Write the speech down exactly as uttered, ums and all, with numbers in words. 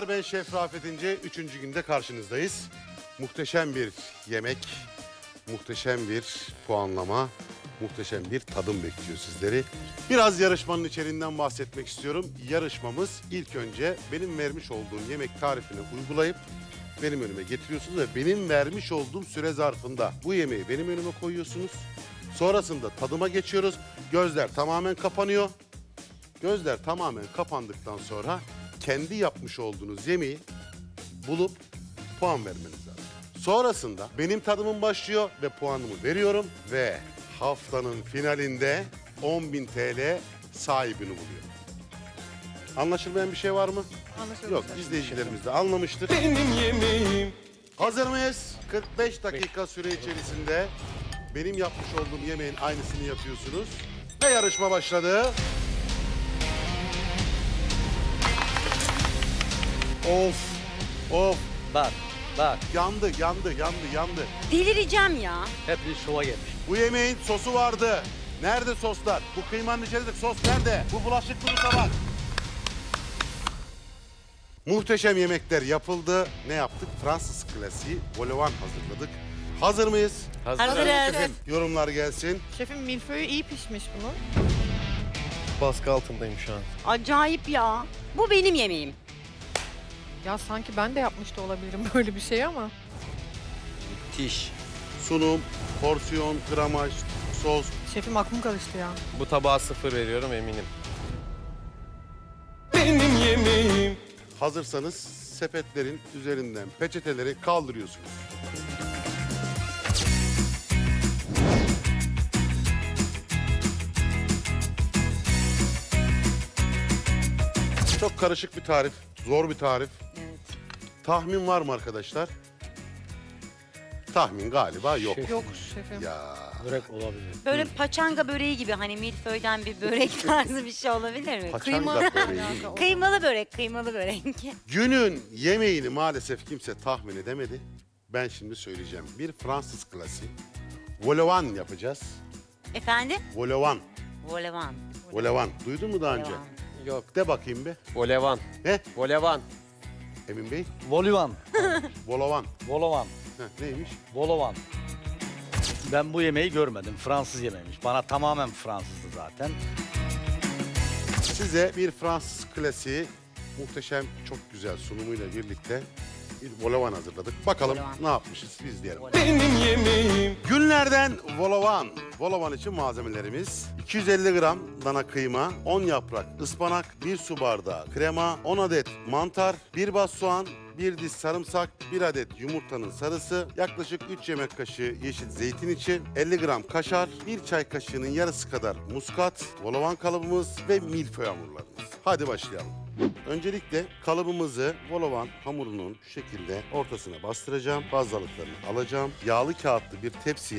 Merhabalar, ben Şef Rafet İnce. Üçüncü günde karşınızdayız. Muhteşem bir yemek, muhteşem bir puanlama, muhteşem bir tadım bekliyor sizleri. Biraz yarışmanın içeriğinden bahsetmek istiyorum. Yarışmamız ilk önce benim vermiş olduğum yemek tarifini uygulayıp benim önüme getiriyorsunuz ve benim vermiş olduğum süre zarfında bu yemeği benim önüme koyuyorsunuz. Sonrasında tadıma geçiyoruz. Gözler tamamen kapanıyor. Gözler tamamen kapandıktan sonra kendi yapmış olduğunuz yemeği bulup puan vermeniz lazım. Sonrasında benim tadımım başlıyor ve puanımı veriyorum ve haftanın finalinde on bin T L sahibini buluyor. Anlaşılmayan bir şey var mı? Anlaşıldı. Yok, izleyicilerimiz de anlamıştır. Benim yemeğim. Hazır mıyız? kırk beş dakika süre içerisinde benim yapmış olduğum yemeğin aynısını yapıyorsunuz. Ve yarışma başladı. Of, of. Bak, bak. Yandı, yandı, yandı, yandı. Delireceğim ya. Hepiniz şova gelmiş. Bu yemeğin sosu vardı. Nerede soslar? Bu kıymanın içerisinde sos nerede? Bu bulaşıklı bu tabak. Muhteşem yemekler yapıldı. Ne yaptık? Fransız klasiği vol au vent hazırladık. Hazır mıyız? Hazırız. Şefim, yorumlar gelsin. Şefim milföyü iyi pişmiş bunun. Baskı altındayım şu an. Acayip ya. Bu benim yemeğim. Ya sanki ben de yapmış da olabilirim böyle bir şey ama. Müthiş. Sunum, porsiyon, gramaj, sos. Şefim aklım karıştı ya. Bu tabağa sıfır veriyorum eminim. Benim yemeğim. Hazırsanız sepetlerin üzerinden peçeteleri kaldırıyorsunuz. Çok karışık bir tarif, zor bir tarif. Evet. Tahmin var mı arkadaşlar? Tahmin galiba yok. Şef. Yok şefim. Ya Börek olabilir. Böyle paçanga böreği gibi hani milföyden bir börek tarzı bir şey olabilir mi? paçanga Kıyma- böreği. Alaka. Kıymalı börek, kıymalı börek. Günün yemeğini maalesef kimse tahmin edemedi. Ben şimdi söyleyeceğim. Bir Fransız klasiği. Vol au vent yapacağız. Efendim? Vol au vent. Volevan. Vol au vent. Duydun mu daha önce? Volevan. Yok. De bakayım bir. Volevan. He? Volevan. Emin Bey? Volivan. Vol au vent. Volovan. Heh, neymiş? Volovan. Ben bu yemeği görmedim. Fransız yemeğiymiş. Bana tamamen Fransızdı zaten. Size bir Fransız klasiği muhteşem, çok güzel sunumuyla birlikte bir vol au vent hazırladık. Bakalım Vol au vent. ne yapmışız biz diyelim. Benim yemeğim. Günlerden vol au vent. Vol au vent için malzemelerimiz iki yüz elli gram dana kıyma, on yaprak ıspanak, bir su bardağı krema, on adet mantar, bir bas soğan, bir diş sarımsak, bir adet yumurtanın sarısı, yaklaşık üç yemek kaşığı yeşil zeytin içi, elli gram kaşar, bir çay kaşığının yarısı kadar muskat, vol au vent kalıbımız ve milföy hamurlarımız. Hadi başlayalım. Öncelikle kalıbımızı vol au vent hamurunun şu şekilde ortasına bastıracağım. Fazlalıklarını alacağım. Yağlı kağıtlı bir tepsiye